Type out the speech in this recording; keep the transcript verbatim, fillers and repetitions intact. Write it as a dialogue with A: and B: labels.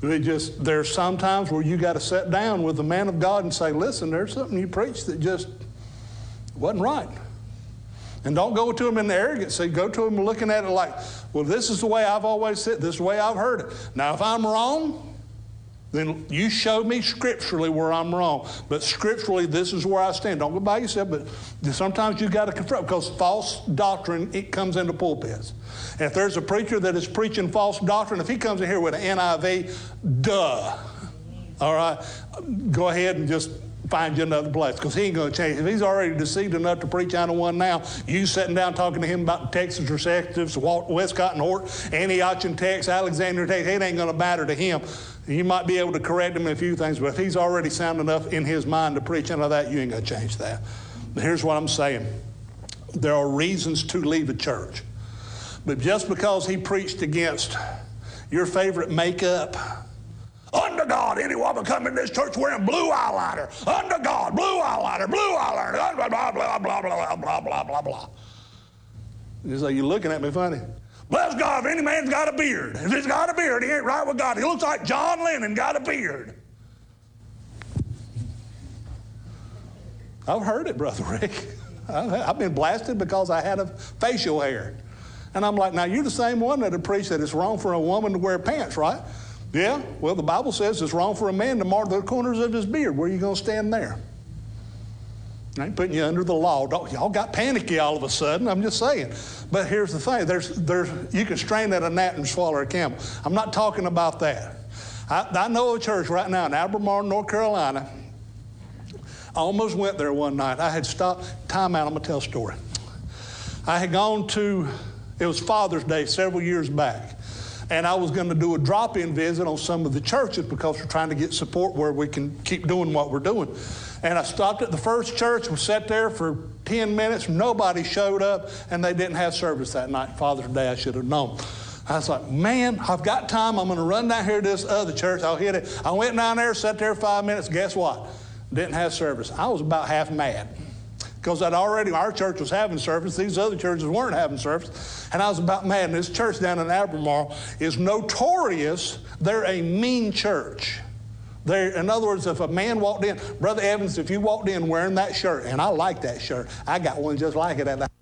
A: It just, there's some times where you got to sit down with the man of God and say, listen, there's something you preached that just wasn't right. And don't go to him in the arrogance. Say, go to him looking at it like, well, this is the way I've always said, this is the way I've heard it. Now, if I'm wrong, then you show me scripturally where I'm wrong. But scripturally, this is where I stand. Don't go by yourself, but sometimes you've got to confront, because false doctrine, it comes into pulpits. And if there's a preacher that is preaching false doctrine, if he comes in here with an N I V, duh. All right? Go ahead and just find you another place, because he ain't going to change. If he's already deceived enough to preach out of one now, you sitting down talking to him about Texas Receptives, Westcott and Hort, Antioch and Tex, Alexander Tex, it ain't going to matter to him. You might be able to correct him in a few things, but if he's already sound enough in his mind to preach out of that, you ain't going to change that. But here's what I'm saying. There are reasons to leave a church. But just because he preached against your favorite makeup, under God, any woman come in this church wearing blue eyeliner. Under God, blue eyeliner, blue eyeliner, blah, blah, blah, blah, blah, blah, blah, blah, blah. It's like, you're looking at me funny. Bless God, if any man's got a beard. If he's got a beard, he ain't right with God. He looks like John Lennon got a beard. I've heard it, Brother Rick. I've been blasted because I had a facial hair. And I'm like, now you're the same one that had preached that it's wrong for a woman to wear pants, right? Yeah, well, the Bible says it's wrong for a man to mark the corners of his beard. Where are you going to stand there? I ain't putting you under the law. Don't, y'all got panicky all of a sudden. I'm just saying. But here's the thing. There's, there's, you can strain at a gnat and swallow a camel. I'm not talking about that. I, I know a church right now in Albemarle, North Carolina. I almost went there one night. I had stopped. Time out. I'm going to tell a story. I had gone to, it was Father's Day several years back. And I was going to do a drop-in visit on some of the churches because we're trying to get support where we can keep doing what we're doing. And I stopped at the first church, we sat there for ten minutes, nobody showed up, and they didn't have service that night. Father's Day, I should have known. I was like, man, I've got time. I'm going to run down here to this other church. I'll hit it. I went down there, sat there five minutes. Guess what? Didn't have service. I was about half mad. Because I'd already, our church was having service. These other churches weren't having service. And I was about mad. And this church down in Albemarle is notorious. They're a mean church. They're, in other words, if a man walked in, Brother Evans, if you walked in wearing that shirt, and I like that shirt, I got one just like it at the